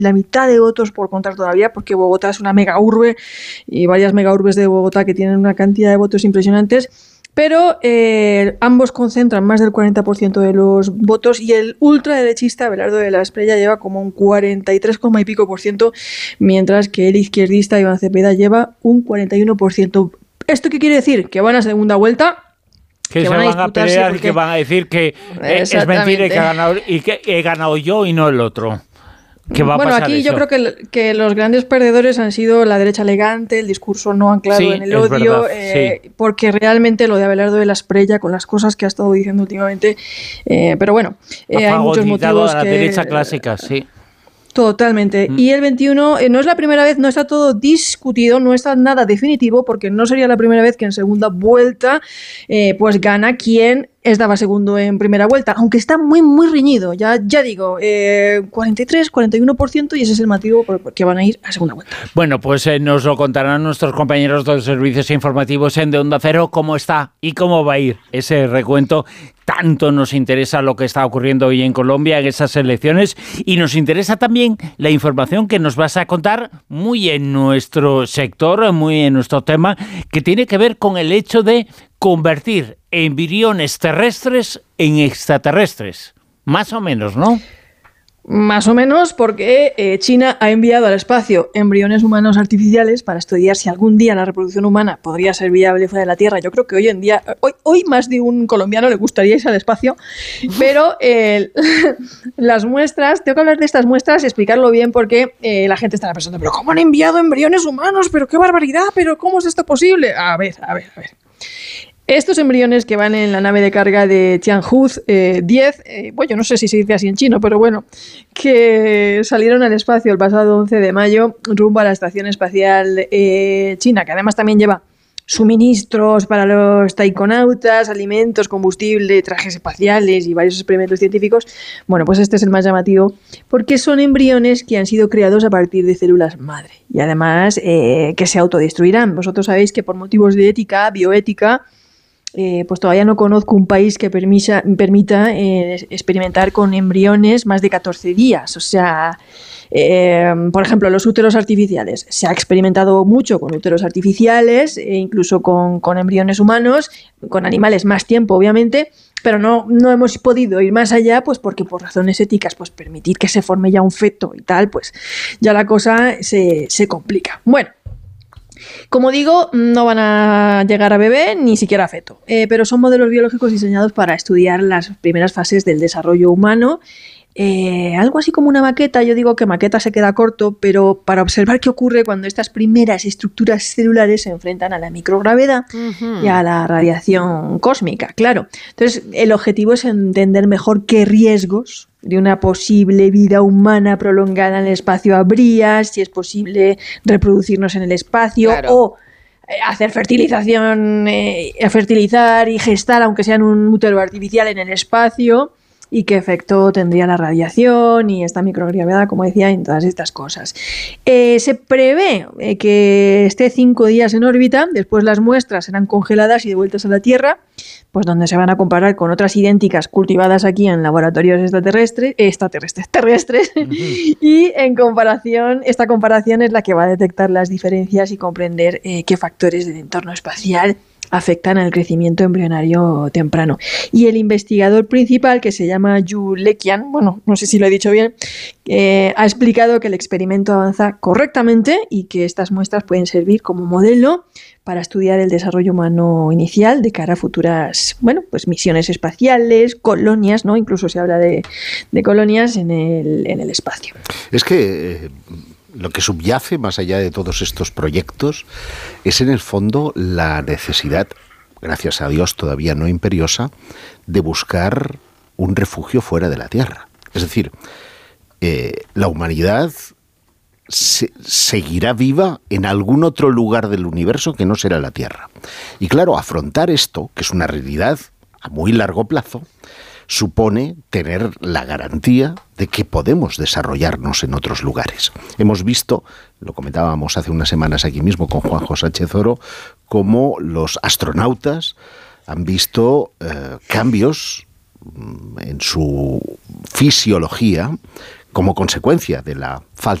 la mitad de votos por contar todavía, porque Bogotá es una mega urbe y varias mega urbes de Bogotá que tienen una cantidad de votos impresionantes. Pero ambos concentran más del 40% de los votos y el ultraderechista Abelardo de la Espriella lleva como un 43, y pico por ciento, mientras que el izquierdista Iván Cepeda lleva un 41%. ¿Esto qué quiere decir? Que van a segunda vuelta. Que se van a pelear y que van a decir que es mentira y que he ganado yo y no el otro. ¿Qué va a pasar aquí eso? yo creo que los grandes perdedores han sido la derecha elegante, el discurso no anclado en el odio, porque realmente lo de Abelardo de la Espriella, con las cosas que ha estado diciendo últimamente, pero bueno, hay muchos motivos a la derecha clásica, sí. Totalmente. Y el 21 no es la primera vez, no está todo discutido, no está nada definitivo, porque no sería la primera vez que en segunda vuelta pues gana quien estaba segundo en primera vuelta, aunque está muy, muy reñido. Ya digo, 43, 41%, y ese es el motivo por que van a ir a segunda vuelta. Bueno, pues nos lo contarán nuestros compañeros de los servicios informativos de Onda Cero, cómo está y cómo va a ir ese recuento. Tanto nos interesa lo que está ocurriendo hoy en Colombia en esas elecciones, y nos interesa también la información que nos vas a contar muy en nuestro sector, muy en nuestro tema, que tiene que ver con el hecho de convertir embriones terrestres en extraterrestres. Más o menos, ¿no? Más o menos, porque China ha enviado al espacio embriones humanos artificiales para estudiar si algún día la reproducción humana podría ser viable fuera de la Tierra. Yo creo que hoy en día, hoy más de un colombiano le gustaría irse al espacio, pero las muestras, tengo que hablar de estas muestras, explicarlo bien, porque la gente estará pensando, pero ¿cómo han enviado embriones humanos? ¿Pero qué barbaridad? ¿Pero cómo es esto posible? A ver. Estos embriones que van en la nave de carga de Tianhu 10, yo no sé si se dice así en chino, pero bueno, que salieron al espacio el pasado 11 de mayo rumbo a la Estación Espacial China, que además también lleva suministros para los taikonautas, alimentos, combustible, trajes espaciales y varios experimentos científicos. Bueno, pues este es el más llamativo, porque son embriones que han sido creados a partir de células madre y además que se autodestruirán. Vosotros sabéis que por motivos de ética, bioética, pues todavía no conozco un país que permita experimentar con embriones más de 14 días. O sea, por ejemplo, los úteros artificiales. Se ha experimentado mucho con úteros artificiales, incluso con embriones humanos, con animales más tiempo, obviamente, pero no hemos podido ir más allá, pues porque por razones éticas, pues permitir que se forme ya un feto y tal, pues ya la cosa se complica. Bueno, como digo, no van a llegar a bebé ni siquiera a feto, pero son modelos biológicos diseñados para estudiar las primeras fases del desarrollo humano. Algo así como una maqueta. Yo digo que maqueta se queda corto, pero para observar qué ocurre cuando estas primeras estructuras celulares se enfrentan a la microgravedad y a la radiación cósmica, claro. Entonces, el objetivo es entender mejor qué riesgos de una posible vida humana prolongada en el espacio habría, si es posible reproducirnos en el espacio, claro, o hacer fertilización, fertilizar y gestar, aunque sea en un útero artificial, en el espacio, y qué efecto tendría la radiación y esta microgravedad, como decía, en todas estas cosas. Se prevé que esté 5 días en órbita, después las muestras serán congeladas y devueltas a la Tierra, pues donde se van a comparar con otras idénticas cultivadas aquí en laboratorios terrestres, y esta comparación es la que va a detectar las diferencias y comprender qué factores del entorno espacial afectan al crecimiento embrionario temprano. Y el investigador principal, que se llama Yu Leqian, no sé si lo he dicho bien, ha explicado que el experimento avanza correctamente y que estas muestras pueden servir como modelo para estudiar el desarrollo humano inicial de cara a futuras, pues misiones espaciales, colonias, ¿no? Incluso se habla de colonias en el espacio. Es que lo que subyace más allá de todos estos proyectos es en el fondo la necesidad, gracias a Dios todavía no imperiosa, de buscar un refugio fuera de la Tierra. Es decir, la humanidad seguirá viva en algún otro lugar del universo que no será la Tierra. Y claro, afrontar esto, que es una realidad a muy largo plazo, supone tener la garantía de que podemos desarrollarnos en otros lugares. Hemos visto, lo comentábamos hace unas semanas aquí mismo con Juanjo Sánchez Oro, cómo los astronautas han visto cambios en su fisiología como consecuencia de la falta